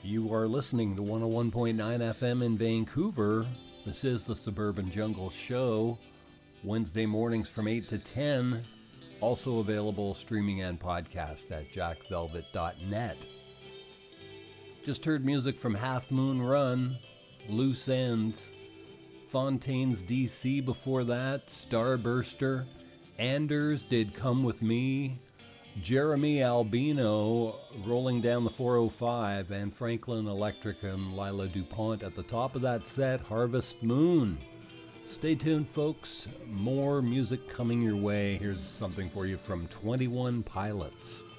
You are listening to 101.9 FM in Vancouver. This is the Suburban Jungle Show, Wednesday mornings from 8 to 10. Also available streaming and podcast at jackvelvet.net. Just heard music from Half Moon Run, Loose Ends, Fontaine's DC before that, Starburster, Anders did Come With Me, Jeremy Albino, Rolling Down the 405, and Franklin Electric and Lila DuPont at the top of that set, Harvest Moon. Stay tuned, folks. More music coming your way. Here's something for you from 21 Pilots.